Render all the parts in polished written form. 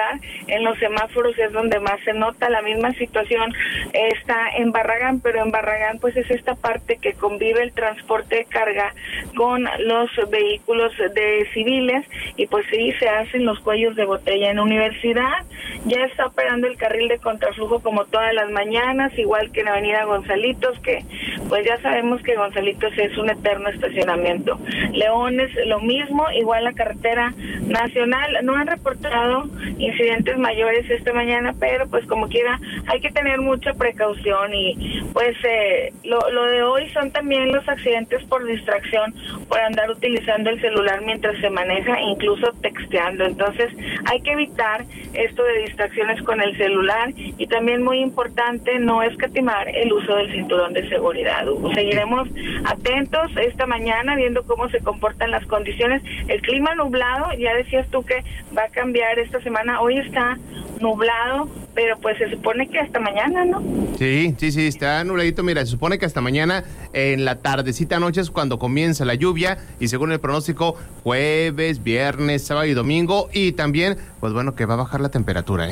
ciudad. En los semáforos es donde más se nota. La misma situación está en Barragán, pero en Barragán pues es esta parte que convive el transporte de carga con los vehículos de civiles, y pues sí se hacen los cuellos de botella. En Universidad ya está operando el carril de contraflujo como todas las mañanas, igual que en Avenida Gonzalitos, que pues ya sabemos que Gonzalitos es un eterno estacionamiento. Leones lo mismo, igual la carretera nacional. No han reportado incidentes mayores esta mañana, pero pues como quiera hay que tener mucha precaución. Y pues lo de hoy son también los accidentes por distracción, por andar utilizando el celular mientras se maneja, incluso texteando. Entonces hay que evitar esto de distracciones con el celular, y también muy importante no escatimar el uso del cinturón de seguridad. Seguiremos atentos esta mañana viendo cómo se comportan las condiciones. El clima nublado, ya decías tú que va a cambiar esta semana. Hoy está nublado, pero pues se supone que hasta mañana, ¿no? Sí, está nubladito. Mira, se supone que hasta mañana en la tardecita noche es cuando comienza la lluvia, y según el pronóstico, jueves, viernes, sábado y domingo, y también, pues bueno, que va a bajar la temperatura, ¿eh?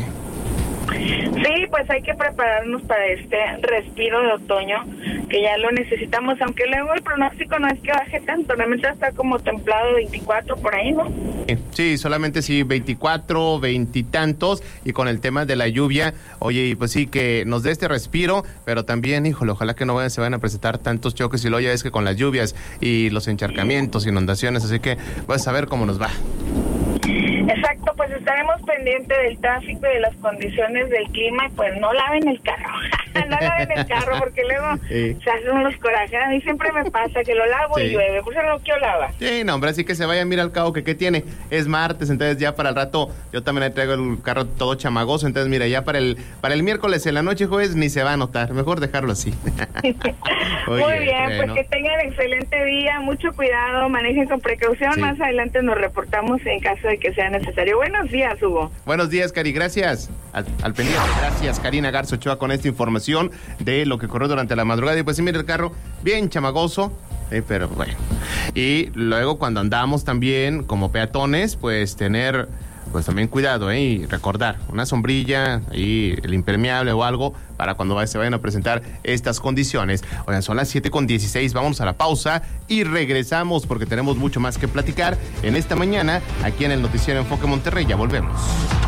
Sí, pues hay que prepararnos para este respiro de otoño, que ya lo necesitamos, aunque luego el pronóstico no es que baje tanto, realmente está como templado 24 por ahí, ¿no? Sí, solamente sí, 24, 20 y tantos, y con el tema de la lluvia, oye, pues sí, que nos dé este respiro, pero también, híjole, ojalá que no se vayan a presentar tantos choques, y luego ya es que con las lluvias y los encharcamientos, inundaciones, así que pues a ver cómo nos va. Exacto, pues estaremos pendientes del tráfico y de las condiciones del clima, y pues no laven el carro, no laven el carro, porque luego se hacen unos corajes. A mí siempre me pasa que lo lavo y llueve, por eso no quiero lavar. Sí, no, hombre, así que se vayan, mira al cabo que qué tiene, es martes, entonces ya para el rato, yo también ahí traigo el carro todo chamagoso, entonces mira, ya para el miércoles en la noche, jueves, ni se va a notar, mejor dejarlo así. Oye, muy bien, bueno, pues que tengan excelente día, mucho cuidado, manejen con precaución, más adelante nos reportamos en caso de que sea necesario. Buenos días, Hugo. Buenos días, Cari, gracias. Al pendiente, gracias, Karina Garza Ochoa, con esta información de lo que ocurrió durante la madrugada. Y pues sí, mira el carro bien chamagoso, pero bueno. Y luego cuando andamos también como peatones, pues tener pues también cuidado, y recordar una sombrilla y el impermeable o algo para cuando se vayan a presentar estas condiciones. Oigan, son las 7:16, vamos a la pausa y regresamos porque tenemos mucho más que platicar en esta mañana aquí en el Noticiero Enfoque Monterrey. Ya volvemos.